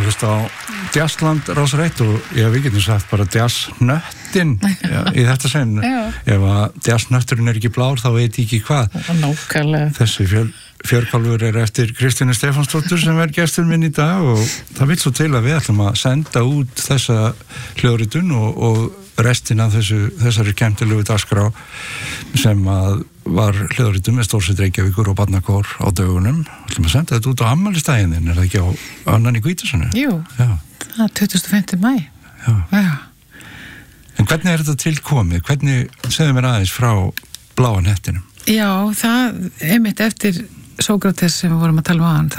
að hlusta á Jazzland Rásar 1 og við getum sagt bara jazznöttin í þetta sinn. Ef að jazznötturinn ekki blár þá veit ég ekki hvað. Nákvæmlega. Þessi fjörkálfur eftir Kristínu Stefánsdóttur sem gestur minn í dag og það vill svo til að við ætlum að senda út þessa hljóðritun og restina af þessari skemmtilegu dagskrá sem að var hljóðritun með Stórsveit Reykjavíkur og Barnakór á dögunum. Við ætlum að senda þetta út á afmælisdaginn, er það ekki á annan í Hvítasunnu? Jú, það er 25. maí. Já. En hvernig er þetta tilkomið? Hvernig, segðu mér aðeins frá Bláa hnettinum? Já, það einmitt eftir Sókrates sem við vorum að tala um aðan,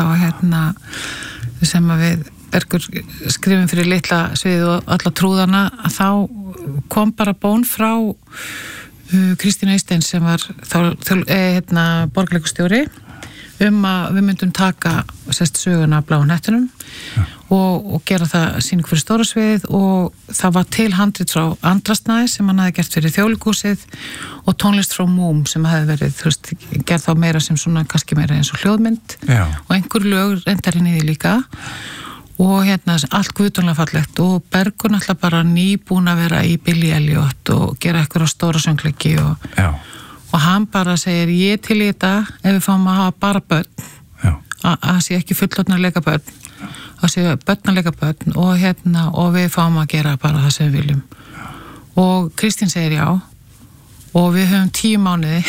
þá sem að við Bergur skrifum fyrir litla sviðið og alla trúðana, þá kom bara bón frá Kristínu Eysteins sem var borgarleikustjóri að við myndum taka söguna af Bláa hnettinum og gera það sýning fyrir stóra sviðið og það var til handrit frá Andrasnæði sem hann hafði gert fyrir Þjóðleikhúsið og tónlist frá Múm sem hafði verið gerð þá meira sem svona kannski meira eins og hljóðmynd og einhver lög reyndar henni því líka og allt guðdónlega fallegt og Bergur náttúrulega bara nýbúin að vera í Billy Elliot og gera eitthvað stóra söngleiki og hann bara segir ég til í þetta ef við fáum að hafa bara börn að sé ekki fullorðna leika börn að sé börn að leika börn og við fáum að gera bara það sem við viljum og Kristín segir já og við höfum 10 mánuði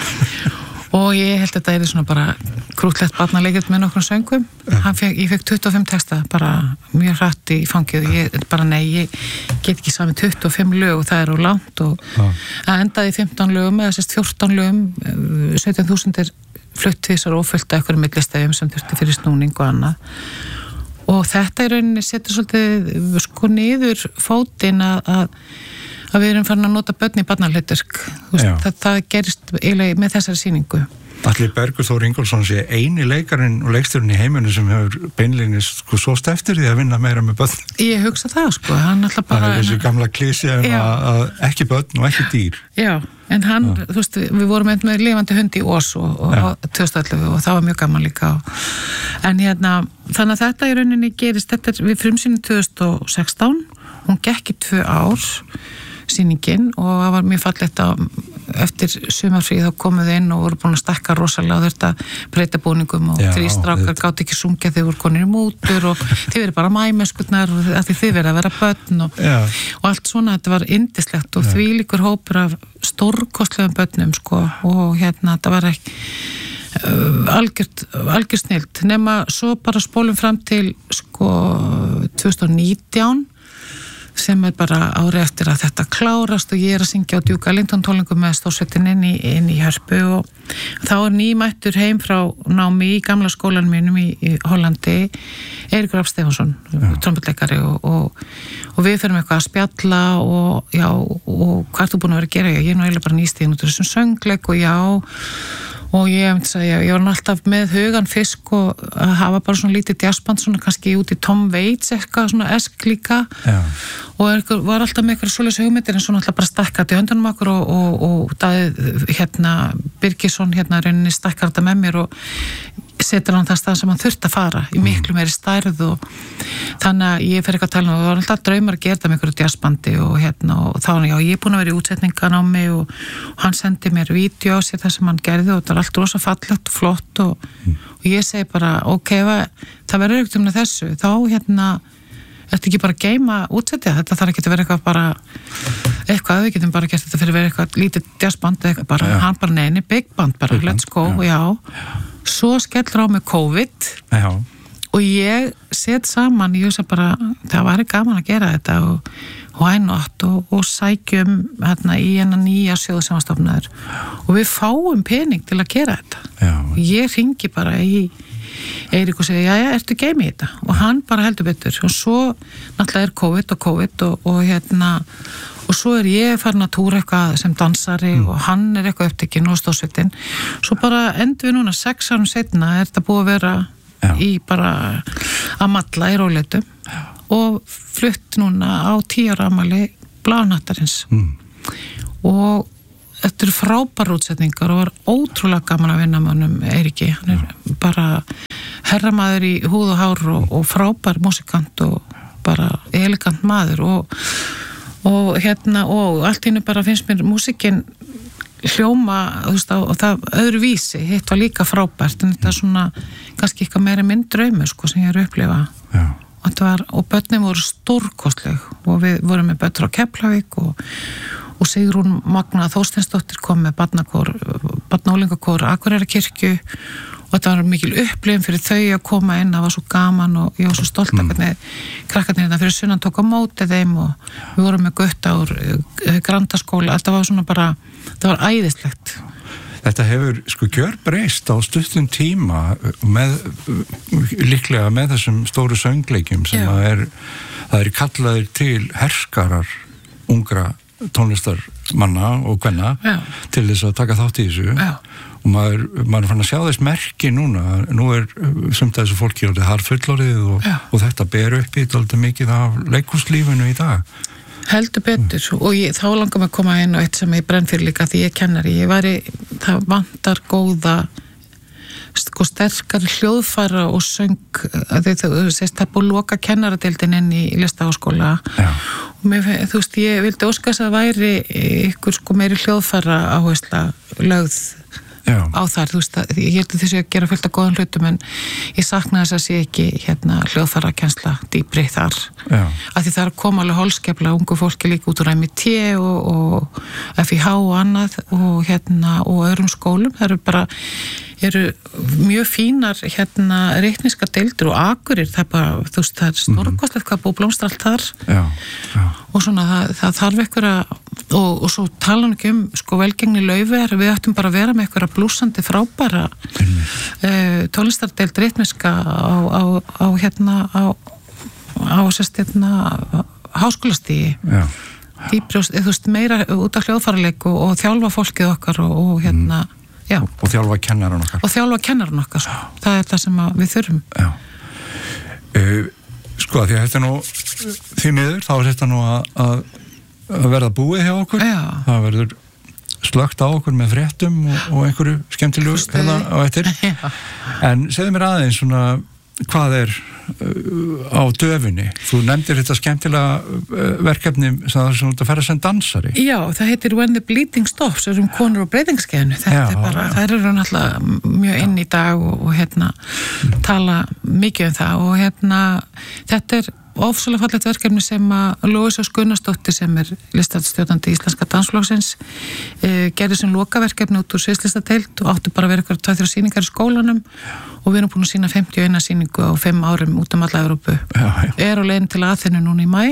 og ég held að þetta er svona bara krútlegt barnaleikrit með nokkrum söngum ég fekk 25 texta bara mjög hratt í fangið og ég bara ég get ekki saman 25 lög og það er á langt og það endaði 15 lögum eða 14 lögum 17.000 er fluttvísar og fullt af einhverjum millistæðum sem þurfti fyrir snúning og annað og þetta í rauninni setur svolítið niður fótinn að við erum farin að nota börn í barnahlutverk það gerist eiginlega með þessari sýningu. Allir Bergur Þór Ingólfsson sé eini leikarinn og leikstjórinn í heiminu sem hefur beinlínis sóst eftir því að vinna meira með börn. Ég hugsa það hann alltaf bara... Það er þessi gamla klísja að ekki börn og ekki dýr. Já, en hann, við vorum með lifandi hund í Ós og 2011 og það var mjög gaman líka. En þannig að þetta í rauninni gerist, við frumsýnum 2016, hún gekk í 2 ár sýningin og það var mjög fallegt að eftir sumarfrí þá komuð inn og voru búin að stakka rosalega og þurfti að breyta búningum og 3 strákar gátt ekki sungja þegar voru konir í mútur og þið verið bara mæmeskurnar og þið verið að vera börn og allt svona, þetta var yndislegt og þvílíkur hópur af stórkostlegum börnum og þetta var ekki algjör snilt nema svo bara spólum fram til 2019 sem er bara ári eftir að þetta klárast og ég er að syngja á Duke Ellington tónleikum með Stórsveitin inn í Hörpu og þá er nýmættur heim frá námi í gamla skólanum mínum í Hollandi Eiríkur Rafn Stefánsson, trompetleikari og við ferum eitthvað að spjalla og hvað ertu búin að vera að gera? Ég er nú eiginlega bara nýstíðin út af þessum söngleik og ég var alltaf með hugan fisk og að hafa bara svona lítið jazzband svona kannski út í Tom Waits eitthvað svona esk líka og var alltaf með eitthvað svoleiðis hugmyndir en svona alltaf bara stakkaði í höndunum okkur og Daði Birgisson rauninni stakkar þetta með mér og setur hann það stað sem hann þurfti að fara í miklu meiri stærð og þannig að ég fer eitthvað að tala og það var alltaf draumar að gera það með einhverju jazzbandi og þá ég er búin að vera í útsetningan á mig og hann sendi mér vídeo á sér það sem hann gerði og það var allt rosa fallegt og flott og ég segi bara ok, það verður ekkert um þessu þá ertu ekki bara að geyma útsetja þetta þarf ekki að vera eitthvað bara eitthvað, við getum bara gert þetta fyrir að vera eitthvað lítið jazzband eitthvað bara, hann bara neini, big band bara, let's go, svo skellur á mig COVID og ég set saman, ég hugsa bara það væri gaman að gera þetta og why not og sækjum í nýja sjóð sem var stofnaður og við fáum pening til að gera þetta og ég hringi bara í Eirík og segja, ertu geim í þetta? Og hann bara heldur betur og svo náttúrulega er COVID og svo er ég farin að túra eitthvað sem dansari og hann er eitthvað upptekinn og Stórsveitin svo bara endur við núna 6 árum seinna er þetta búið að vera í bara að malla í róleitum og flutt núna á 10 ára afmæli Bláa hnattarins og þetta eru frábærar útsetningar og var ótrúlega gaman að vinna með honum Eiríki, hann er bara herramaður í húð og hár og frábær músikant og bara elegant maður og allt innu bara finnst mér músikinn hljóma, þú veist, og það öðru vísi, hitt var líka frábært en þetta svona, kannski eitthvað meira minn draumur sko, sem ég að upplifa og börnin voru stórkostleg og við vorum með börn á Keflavík og Sigrún Magna Þórsteinsdóttir kom með barnaólingakór Akureyrarkirkju og þetta var mikil upplifun fyrir þau að koma inn, það var svo gaman og ég var svo stolt að hvernig krakkarnir hérna fyrir sunnan tók á móti þeim og við vorum með Gutta úr Grandaskóla, þetta var svona bara, þetta var æðislegt. Þetta hefur sko gjörbreyst á stuttum tíma líklega með þessum stóru söngleikjum sem það er kallaðir til herskarar ungra tónlistarmanna og kvenna til þess að taka þátt í þessu og maður er fann að sjá þess merki núna, nú er sumt að þessu fólki orðið harðfullorðið og þetta ber upp í dálítið mikið af leikhúslífinu í dag. Heldur betur og þá langar mig að koma inn á eitt sem ég brenn fyrir líka því ég kennari, það vantar góða sterkari hljóðfæra og söng þú sést það búið loka kennaradeildin inn í listaháskóla og þú veist ég vildi óskast að væri ykkur meiri hljóðfæra áhersla lögð á þar, þú veist, ég held að þessu að gera fullt af góðan hlutum en ég sakna þess að sé ekki hljóðfæra kennsla dýpri þar af því það er að koma alveg holskefla ungu fólki líka út úr MIT og FIH og annað og öðrum skólum, það eru mjög fínar reiknískar deildur og Akureyri, það er bara, þú veist, það er stórkostlegt hvað búið blómstra allt þar og svona það þarf ykkur og svo tala ekki sko velgengni Laufeyjar, við ættum bara að vera með ykkur blúsandi frábæra tónlistardeild reikníska á háskólastígi dýpri, þú veist, meira út af hljóðfæraleik og þjálfa fólkið okkar og og þjálfa kennaran okkar það er það sem við þurfum sko því að þetta nú því miður, þá er þetta nú að verða búið hjá okkur það verður slögt á okkur með fréttum og einhverju skemmtilegu á eftir en segðu mér aðeins svona hvað er á döfunni? Þú nefndir þetta skemmtilega verkefni sem þú ert að fara sem dansari. Já, það heitir When the Bleeding Stops, það er konur á breytingaskeiðinu. Þetta er bara, það eru náttúrulega mjög inn í dag og tala mikið það og þetta er ofsalega fallegt verkefni sem að Lóisa Gunnarsdóttir sem er listastjórnandi Íslenska dansflokksins gerði sem lokaverkefni út úr sviðslistateild og áttu bara að vera ykkur 2-3 sýningar í skólanum og við erum búin að sýna 51 sýningu á 5 árum út alla Evrópu. Er á leiðin til Aþenu núna í maí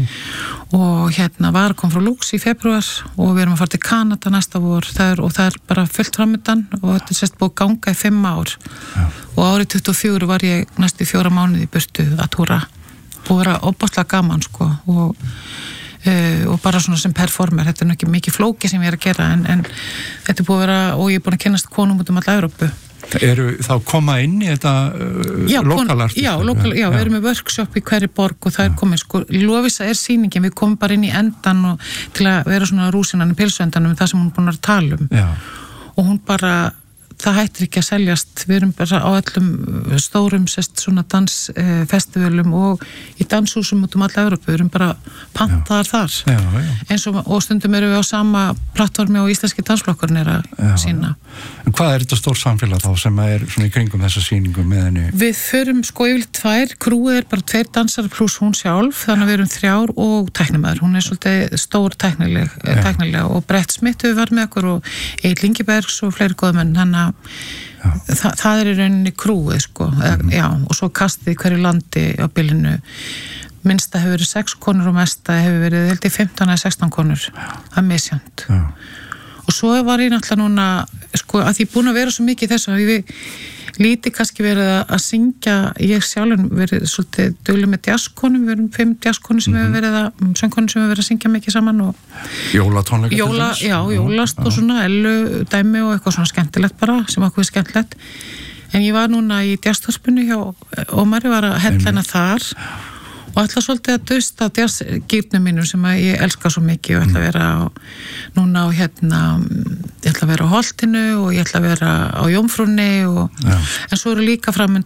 og kom frá Lux í febrúar og við erum að fara til Kanada næsta vor og það er bara fullt framöndan og þetta er sérst búið að ganga í 5 ár og árið 24 var ég næstu 4 mánuði í burtu að túra og vera óbáslega gaman sko og bara svona sem performer, þetta er ekki mikið flóki sem ég er að gera en þetta er búið að vera og ég er búin að kynnast konum út alla Evrópu. Eru þá koma inn í þetta lokalartist? Já, við erum með workshop í hverju borg og það er komið sko, Lóvísa er sýningin, við komum bara inn í endan og til að vera svona rúsinan í pilsuendanum það sem hún er búin að tala og hún bara það hættir ekki að seljast, við erum bara á öllum stórum svona dansfestivalum og í danshúsum út alla Evrópu, við erum bara pantaðar þar eins og stundum erum við á sama plattformi og Íslenski dansflokkurinn er að sína. En hvað er þetta stór samfélag þá sem er svona í kringum þessa sýningu með henni? Við förum sko yfirleitt 2, krúið er bara 2 dansar pluss hún sjálf, þannig að við erum 3 og tæknimaður, hún er svolítið stór tæknilega og Brett Smith hefur verið með okkur og Egill Ingibergs og fleiri góðmenn, þannig það er í rauninni krúið sko, og svo kastið hverju landi á bylinu minnsta hefur verið 6 konur og mesta hefur verið held í 15 eða 16 konur það er misjant og svo var ég náttúrulega núna sko að ég búin að vera svo mikið þessu að ég lítið kannski verið að syngja ég sjálf verið svolítið dugleg með jazzkonum, við erum 5 jazzkonum sem hefur verið söngkonum sem hefur verið að syngja mikið saman og jólatónleika jólast og svona ellu dæmi og eitthvað svona skemmtilegt bara sem okkur er skemmtilegt en ég var núna í jazzþorpinu hjá Ómari var að headlina þar og ætla svolítið að dusta jazzgýrnum mínum sem að ég elska svo mikið og ætla að vera núna á ég ætla að vera á Holtinu og ég ætla að vera á Jómfrúnni en svo eru líka framöndan